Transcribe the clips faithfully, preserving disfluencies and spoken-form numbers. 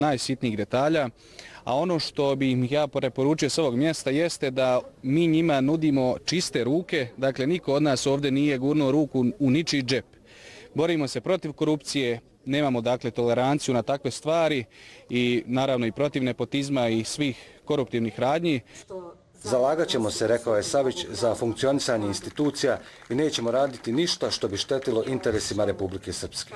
najsitnijih detalja, a ono što bih im ja preporučio s ovog mjesta jeste da mi njima nudimo čiste ruke, dakle niko od nas ovdje nije gurnuo ruku u ničiji džep. Borimo se protiv korupcije, nemamo dakle toleranciju na takve stvari i naravno i protiv nepotizma i svih koruptivnih radnji. Zalagat ćemo se, rekao je Savić, za funkcionisanje institucija i nećemo raditi ništa što bi štetilo interesima Republike Srpske.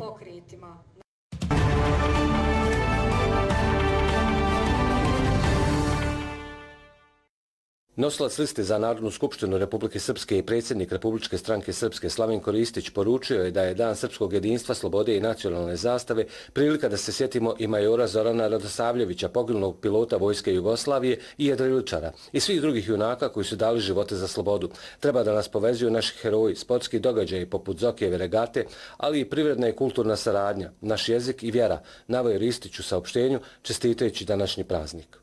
Nosilac liste za Narodnu skupštinu Republike Srpske i predsjednik Republičke stranke Srpske Slavenko Ristić poručio je da je Dan srpskog jedinstva, slobode i nacionalne zastave prilika da se sjetimo i majora Zorana Radosavljevića, poginulog pilota Vojske Jugoslavije i jedriličara i svih drugih junaka koji su dali živote za slobodu. Treba da nas povezuju naši heroji, sportski događaji poput Zokijeve regate, ali i privredna i kulturna saradnja, naš jezik i vjera, naveo je Ristić u saopštenju čestitajući današnji praznik.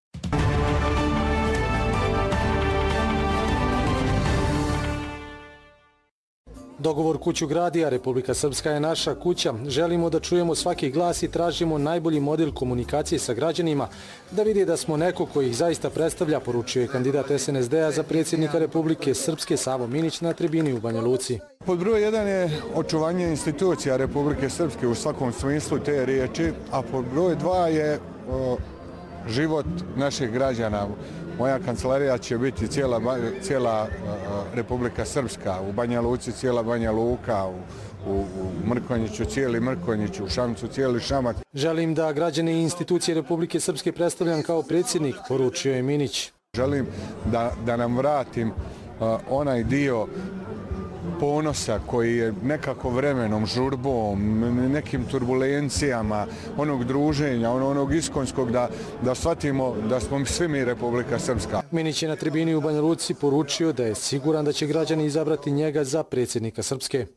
Dogovor kuću gradi, a Republika Srpska je naša kuća. Želimo da čujemo svaki glas i tražimo najbolji model komunikacije sa građanima, da vidi da smo neko koji ih zaista predstavlja, poručio je kandidat S N S D-a za predsjednika Republike Srpske Savo Minić na tribini u Banja Luci. Pod broj jedan je očuvanje institucija Republike Srpske u svakom smislu te riječi, a pod broj dva je o, život naših građana. Moja kancelarija će biti cijela, cijela uh, Republika Srpska, u Banja Luci cijela Banja Luka, u, u, u Mrkonjiću cijeli Mrkonjić, u Šamcu cijeli Šamac. Želim da građane i institucije Republike Srpske predstavljam kao predsjednik, poručio je Minić. Želim da, da nam vratim uh, onaj dio ponosa koji je nekako vremenom, žurbom, nekim turbulencijama, onog druženja, onog iskonskog, da, da shvatimo da smo svi mi Republika Srpska. Minić je na tribini u Banja Luci poručio da je siguran da će građani izabrati njega za predsjednika Srpske.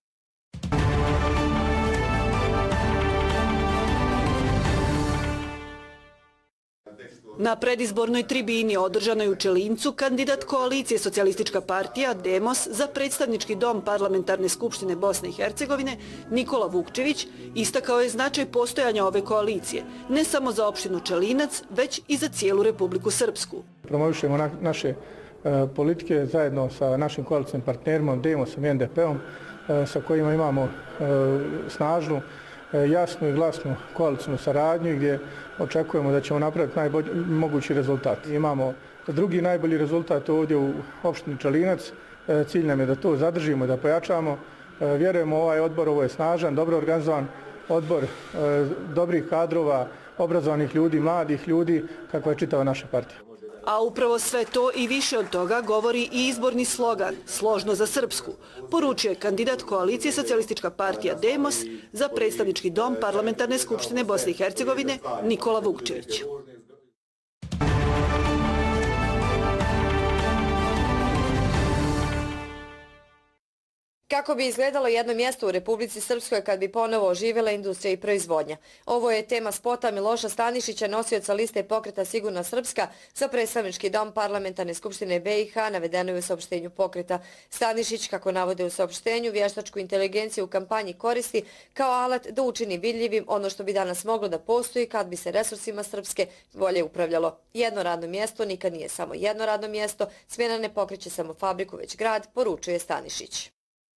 Na predizbornoj tribini održanoj u Čelincu kandidat koalicije Socijalistička partija Demos za predstavnički dom Parlamentarne skupštine Bosne i Hercegovine Nikola Vukčević istakao je značaj postojanja ove koalicije, ne samo za opštinu Čelinac, već i za cijelu Republiku Srpsku. Promovišemo na, naše e, politike zajedno sa našim koalicijnim partnerima Demosom i N D P-om, e, sa kojima imamo e, snažnu, jasnu i glasnu koalicijnu saradnju gdje očekujemo da ćemo napraviti najbolji mogući rezultat. Imamo drugi najbolji rezultat ovdje u opštini Čelinac. Cilj nam je da to zadržimo, da pojačamo. Vjerujemo u ovaj odbor, ovo je snažan, dobro organizovan odbor dobrih kadrova, obrazovanih ljudi, mladih ljudi, kakva je čitava naša partija. A upravo sve to i više od toga govori i izborni slogan "Složno za Srpsku", poručio je kandidat koalicije Socijalistička partija Demos za predstavnički dom Parlamentarne skupštine Bosne i Hercegovine Nikola Vukčević. Kako bi izgledalo jedno mjesto u Republici Srpskoj kad bi ponovo oživjela industrija i proizvodnja? Ovo je tema spota Miloša Stanišića, nosioca liste pokreta Sigurna Srpska za predstavnički dom Parlamentarne skupštine B i H, navedeno je u saopštenju pokreta. Stanišić, kako navode u saopštenju, vještačku inteligenciju u kampanji koristi kao alat da učini vidljivim ono što bi danas moglo da postoji kad bi se resursima Srpske bolje upravljalo. Jedno radno mjesto nikad nije samo jedno radno mjesto, smjena ne pokreće samo fabriku već grad, poručuje Stanišić.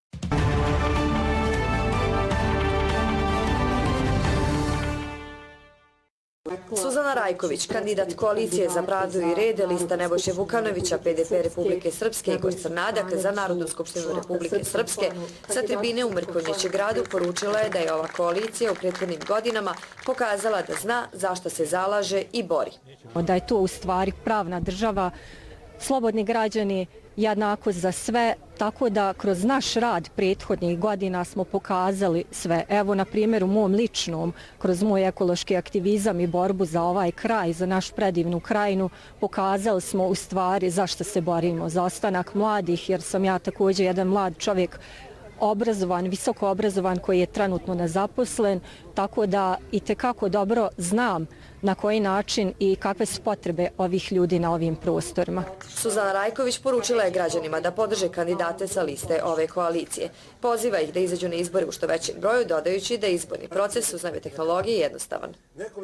Suzana Rajković, kandidat koalicije za Pravdu i red, lista Nebojše Vukanovića, P D P Republike Srpske i Igor Crnadak za Narodnu skupštinu Republike Srpske, sa tribine u Mrkonjiću gradu poručila je da je ova koalicija u prethodnim godinama pokazala da zna zašto se zalaže i bori. Da je to u stvari pravna država, slobodni građani, jednako za sve, tako da kroz naš rad prethodnih godina smo pokazali sve. Evo, na primjer, u mom ličnom, kroz moj ekološki aktivizam i borbu za ovaj kraj, za našu predivnu krajinu, pokazali smo u stvari zašto se borimo, za ostanak mladih, jer sam ja također jedan mlad čovjek, obrazovan, visoko obrazovan, koji je trenutno nezaposlen, tako da i tekako dobro znam na koji način i kakve su potrebe ovih ljudi na ovim prostorima. Suzana Rajković poručila je građanima da podrže kandidate sa liste ove koalicije. Poziva ih da izađu na izbore u što većem broju, dodajući da je izborni proces uz nove tehnologije jednostavan.